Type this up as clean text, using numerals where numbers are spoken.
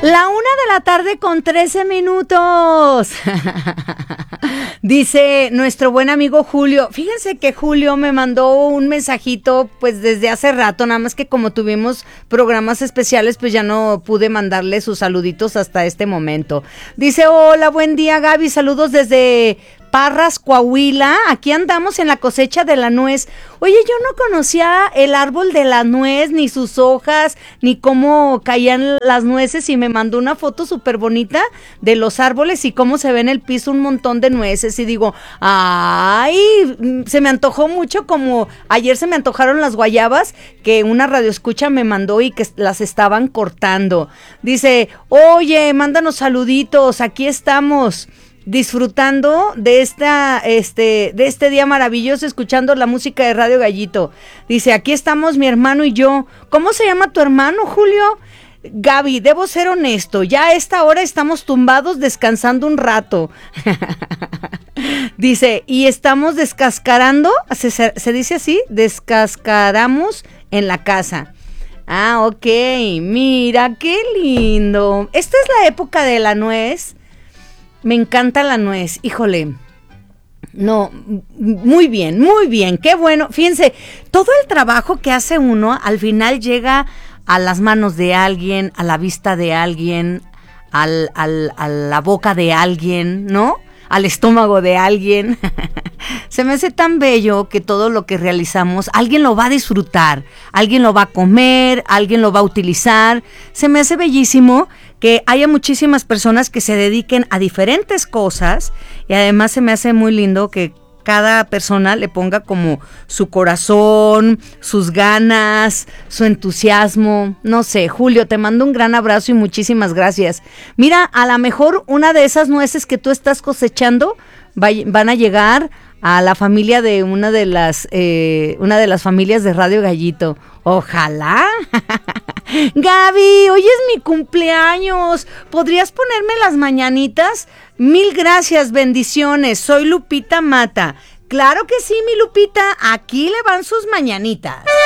1:00 con 13 minutos. Dice nuestro buen amigo Julio. Fíjense que Julio me mandó un mensajito pues desde hace rato, nada más que como tuvimos programas especiales pues ya no pude mandarle sus saluditos hasta este momento. Dice, hola, buen día Gaby, saludos desde Parras, Coahuila, aquí andamos en la cosecha de la nuez. Oye, yo no conocía el árbol de la nuez, ni sus hojas, ni cómo caían las nueces, y me mandó una foto súper bonita de los árboles y cómo se ve en el piso un montón de nueces, y digo, ay, se me antojó mucho, como ayer se me antojaron las guayabas que una radioescucha me mandó y que las estaban cortando. Dice, oye, mándanos saluditos, aquí estamos disfrutando de este día maravilloso, escuchando la música de Radio Gallito. Dice, aquí estamos mi hermano y yo. ¿Cómo se llama tu hermano, Julio? Gaby, debo ser honesto, ya a esta hora estamos tumbados descansando un rato. Dice, y estamos descascarando, ¿se dice así? Descascaramos en la casa. Ah, ok, mira, qué lindo. Esta es la época de la nuez. Me encanta la nuez, híjole. No, muy bien, qué bueno. Fíjense, todo el trabajo que hace uno al final llega a las manos de alguien, a la vista de alguien, a la boca de alguien, ¿no? Al estómago de alguien. Se me hace tan bello que todo lo que realizamos, alguien lo va a disfrutar, alguien lo va a comer, alguien lo va a utilizar. Se me hace bellísimo que haya muchísimas personas que se dediquen a diferentes cosas, y además se me hace muy lindo que cada persona le ponga como su corazón, sus ganas, su entusiasmo. No sé, Julio, te mando un gran abrazo y muchísimas gracias. Mira, a lo mejor una de esas nueces que tú estás cosechando van a llegar a la familia de una de las familias de Radio Gallito. Ojalá. Gaby, hoy es mi cumpleaños. ¿Podrías ponerme las mañanitas? Mil gracias, bendiciones. Soy Lupita Mata. Claro que sí, mi Lupita. Aquí le van sus mañanitas.